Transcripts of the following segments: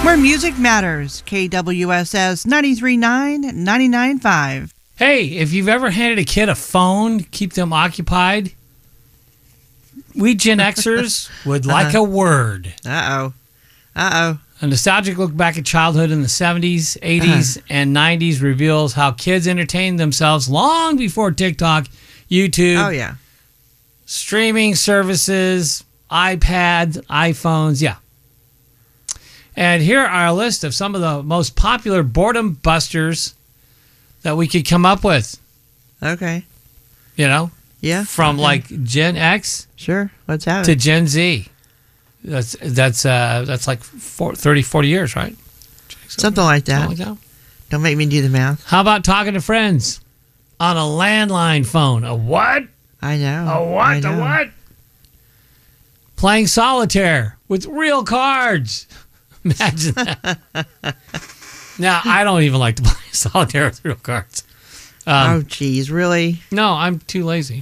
Where music matters. KWSS 93.9, 99.5. Hey, if you've ever handed a kid a phone, keep them occupied, we Gen Xers would like a word. Uh-oh. A nostalgic look back at childhood in the 70s, 80s, and 90s reveals how kids entertained themselves long before TikTok, YouTube, streaming services, iPads, iPhones, And here are a list of some of the most popular boredom busters that we could come up with. Okay. You know? Yeah. From like Gen X Let's have to it. Gen Z. That's like 30, 40 years, right? Something like that. Something like that. Don't make me do the math. How about talking to friends on a landline phone? A what? I know. A what? I know. A what? Playing solitaire with real cards. Imagine that. Now, I don't even like to play solitaire with real cards. Oh, geez, really? No, I'm too lazy.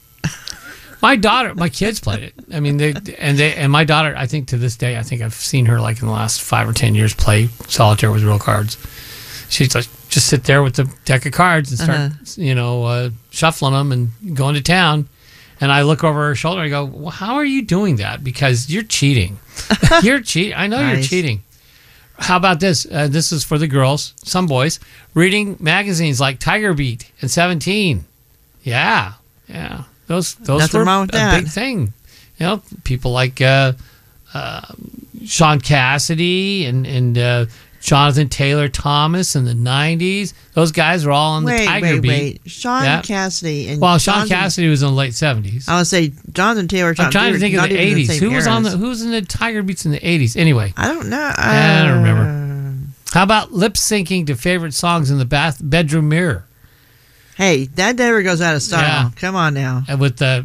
My kids played it. I mean, and my daughter, I think to this day, I think I've seen her like in the last 5 or 10 years play solitaire with real cards. She's like, just sit there with the deck of cards and start, shuffling them and going to town. And I look over her shoulder and I go, well, how are you doing that? Because you're cheating. You're cheating. I know you're cheating. How about this? This is for the girls, some boys, reading magazines like Tiger Beat and 17. Yeah. Those were a big thing. You know, people like Sean Cassidy and Jonathan Taylor Thomas in the 90s. Those guys were all on the Tiger Beat. Wait. Sean Cassidy and Sean Cassidy was in the late 70s. I would say Jonathan Taylor Thomas. I'm trying to think of the 80s. Who was in the Tiger Beats in the 80s? Anyway. I don't know. I don't remember. How about lip syncing to favorite songs in the bedroom mirror? Hey, that never goes out of style. Yeah. Come on now. And with the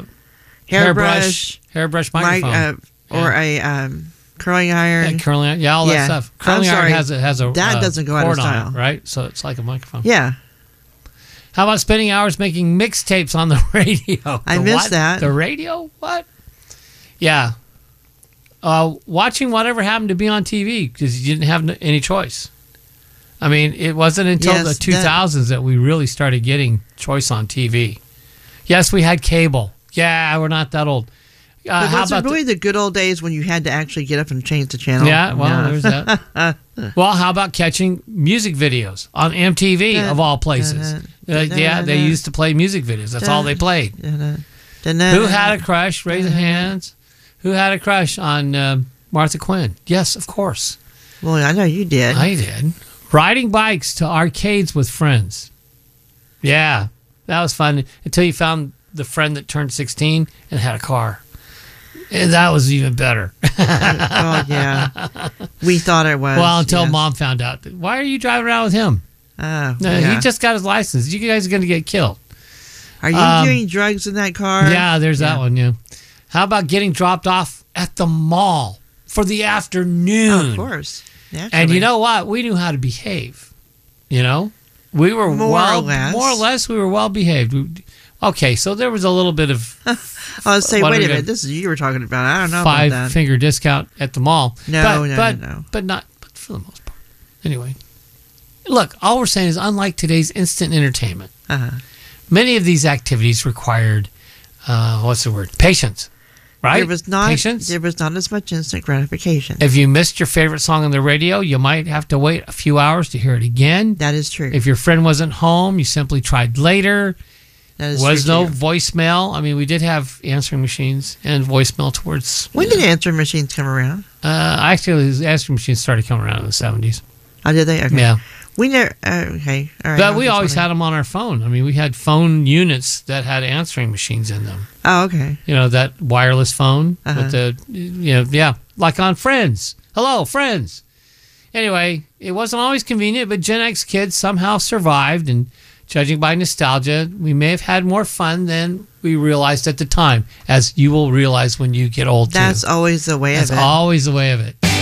hairbrush microphone. Or a curling iron. All that stuff. Curling iron has a that doesn't go out of style, right? So it's like a microphone. Yeah. How about spending hours making mixtapes on the radio? I missed that. The radio? What? Yeah. Watching whatever happened to be on TV because you didn't have any choice. I mean, it wasn't until the 2000s that we really started getting choice on TV. Yes, we had cable. Yeah, we're not that old. How about really the good old days when you had to actually get up and change the channel? Yeah, well, there's that. Well, how about catching music videos on MTV of all places? They used to play music videos. That's all they played. Who had a crush? Raise your hands. Who had a crush on Martha Quinn? Yes, of course. Well, I know you did. I did. Riding bikes to arcades with friends. Yeah, that was fun until you found the friend that turned 16 and had a car. And that was even better. Oh, yeah. We thought it was. Well, until Mom found out. Why are you driving around with him? He just got his license. You guys are going to get killed. Are you doing drugs in that car? Yeah, there's that one, yeah. How about getting dropped off at the mall for the afternoon? Oh, of course. Naturally. And you know what? We knew how to behave. You know? We were more or less, we were well behaved. Okay, so there was a little bit of... I was saying, wait a minute, this is you were talking about. I don't know about that. 5-finger discount at the mall. No. But for the most part. Anyway. Look, all we're saying is unlike today's instant entertainment, many of these activities required, patience. Right? Patience. There was not as much instant gratification. If you missed your favorite song on the radio, you might have to wait a few hours to hear it again. That is true. If your friend wasn't home, you simply tried later. That is was true no too. Voicemail. I mean, we did have answering machines and voicemail towards... When did answering machines come around? Actually, answering machines started coming around in the 70s. Oh, did they? Okay. Yeah. We never... okay. All right. But we always had them on our phone. I mean, we had phone units that had answering machines in them. Oh, okay. You know, that wireless phone with the, like on Friends. Hello, Friends. Anyway, it wasn't always convenient, but Gen X kids somehow survived, and judging by nostalgia, we may have had more fun than we realized at the time, as you will realize when you get old, That's always the way of it. That's always the way of it.